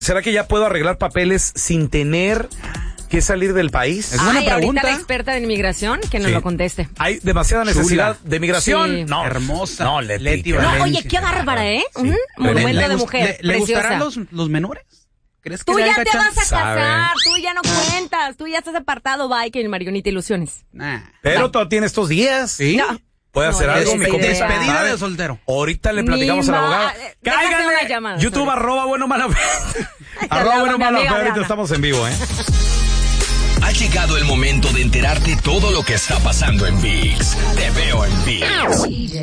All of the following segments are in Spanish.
¿Será que ya puedo arreglar papeles sin tener que salir del país? Es buena pregunta. Ahorita la experta de inmigración que nos lo conteste. ¿Hay demasiada necesidad de migración? Sí. No. Hermosa. No, Leti. No, oye, qué bárbara, ¿eh? Un monumento de mujer. ¿Le preciosa. gustarán los menores? ¿Crees que Tú le ya haga te vas a chance? casar, tú ya no cuentas, tú ya estás apartado, bye, que Marionita Ilusiones. Nah. Pero tú tienes estos días. ¿Sí? No. ¿Puede hacer No, algo, mi compa? Despedida de soltero. Ahorita le platicamos a la abogada. Déjate una Cáiganle. llamada, YouTube, sorry. @bueno mala fe. @bueno mala fe. Ahorita estamos en vivo, Ha llegado el momento de enterarte todo lo que está pasando en ViX. Te veo en ViX.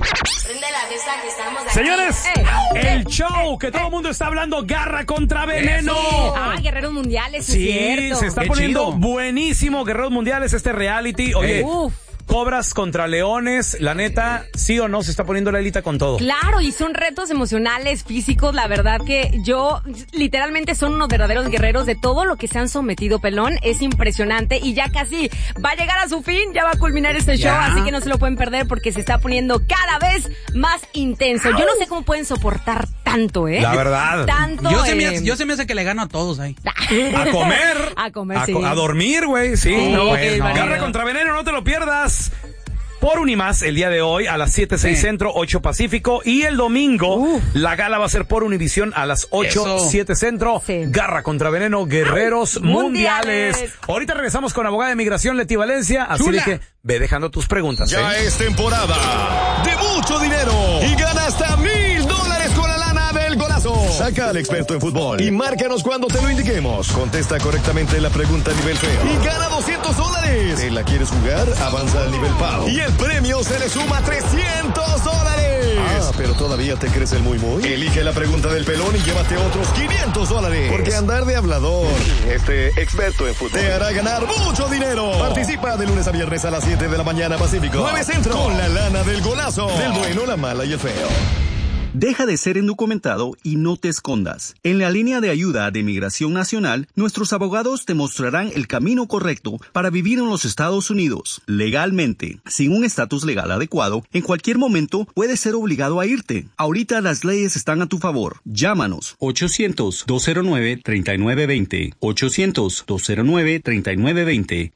Señores, el show que todo el mundo está hablando, Garra contra Veneno. Guerreros mundiales, Sí, es cierto. se está Qué poniendo chido. buenísimo, Guerreros Mundiales, este reality. Oye, Uf. cobras contra leones, la neta, sí o no, se está poniendo la élite con todo. Claro, y son retos emocionales, físicos, la verdad que literalmente son unos verdaderos guerreros de todo lo que se han sometido, pelón, es impresionante y ya casi va a llegar a su fin, ya va a culminar este show, así que no se lo pueden perder porque se está poniendo cada vez más intenso. Yo no sé cómo pueden soportar tanto, La verdad. Tanto, Yo se me hace que le gano a todos ahí. A comer. A comer, sí. A dormir, güey, sí. Sí, No, qué barbaridad. Garra contra Veneno, no te lo pierdas. Por Unimás, el día de hoy, a las 7:06 Centro, 8 Pacífico. Y el domingo, la gala va a ser por Univisión a las 8:07 Centro. Sí. Garra contra Veneno, Guerreros Mundiales. Mundiales. Ahorita regresamos con abogada de migración, Leti Valencia. Así Chula. de que ve dejando tus preguntas. Ya es temporada de mucho dinero y gana hasta $1,000 con la lana del golazo. Saca al experto en fútbol y márcanos cuando te lo indiquemos. Contesta correctamente la pregunta a nivel feo y gana $200. ¿Te la quieres jugar? Avanza al nivel PAO y el premio se le suma $300. Pero todavía te crees el muy. Elige la pregunta del pelón y llévate otros $500. Porque andar de hablador, experto en fútbol, te hará ganar mucho dinero. Participa de lunes a viernes a las 7 de la mañana Pacífico, 9 Centro, con la lana del golazo, del bueno, la mala y el feo. Deja de ser indocumentado y no te escondas. En la línea de ayuda de Migración Nacional, nuestros abogados te mostrarán el camino correcto para vivir en los Estados Unidos, legalmente. Sin un estatus legal adecuado, en cualquier momento puedes ser obligado a irte. Ahorita las leyes están a tu favor. Llámanos 800-209-3920, 800-209-3920,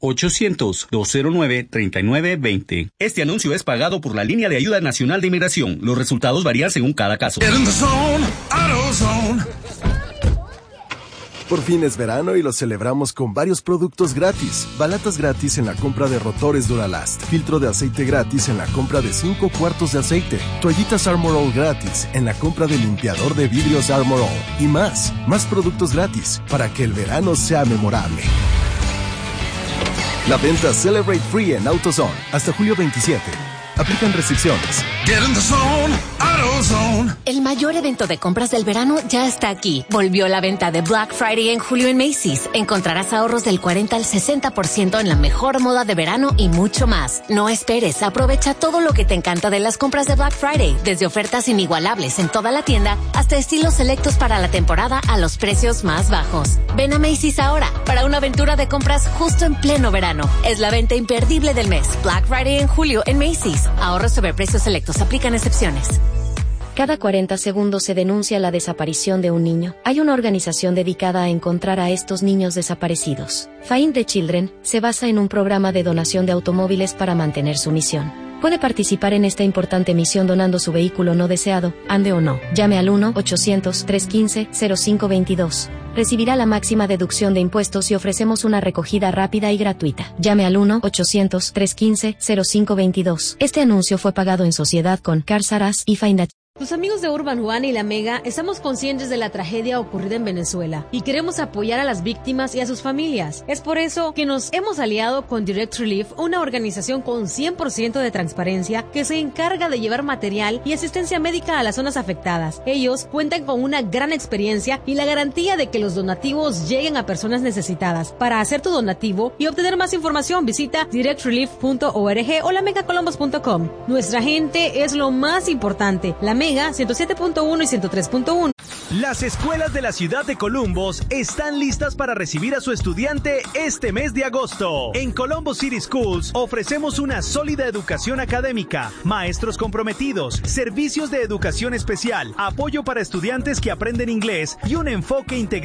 800-209-3920. Este anuncio es pagado por la línea de ayuda nacional de inmigración. Los resultados varían según cada caso. Por fin es verano y lo celebramos con varios productos gratis. Balatas gratis en la compra de rotores Duralast. Filtro de aceite gratis en la compra de 5 cuartos de aceite. Toallitas Armor All gratis en la compra de limpiador de vidrios Armor All. Y más productos gratis para que el verano sea memorable. La venta Celebrate Free en AutoZone hasta julio 27. Aplican restricciones. El mayor evento de compras del verano ya está aquí. Volvió la venta de Black Friday en julio en Macy's. Encontrarás ahorros del 40 al 60% en la mejor moda de verano y mucho más. No esperes, aprovecha todo lo que te encanta de las compras de Black Friday, desde ofertas inigualables en toda la tienda hasta estilos selectos para la temporada a los precios más bajos. Ven a Macy's ahora para una aventura de compras justo en pleno verano. Es la venta imperdible del mes. Black Friday en julio en Macy's. Ahorros sobre precios selectos. Aplican excepciones. Cada 40 segundos se denuncia la desaparición de un niño. Hay una organización dedicada a encontrar a estos niños desaparecidos. Find the Children se basa en un programa de donación de automóviles para mantener su misión. Puede participar en esta importante misión donando su vehículo no deseado, ande o no. Llame al 1-800-315-0522. Recibirá la máxima deducción de impuestos y ofrecemos una recogida rápida y gratuita. Llame al 1-800-315-0522. Este anuncio fue pagado en sociedad con Cars R Us y Find a Tus amigos de Urban One y La Mega estamos conscientes de la tragedia ocurrida en Venezuela y queremos apoyar a las víctimas y a sus familias. Es por eso que nos hemos aliado con Direct Relief, una organización con 100% de transparencia que se encarga de llevar material y asistencia médica a las zonas afectadas. Ellos cuentan con una gran experiencia y la garantía de que los donativos lleguen a personas necesitadas. Para hacer tu donativo y obtener más información, visita directrelief.org o lamegacolumbus.com. Nuestra gente es lo más importante. La Mega 107.1 y 103.1. Las escuelas de la ciudad de Columbus están listas para recibir a su estudiante este mes de agosto. En Columbus City Schools ofrecemos una sólida educación académica, maestros comprometidos, servicios de educación especial, apoyo para estudiantes que aprenden inglés y un enfoque integral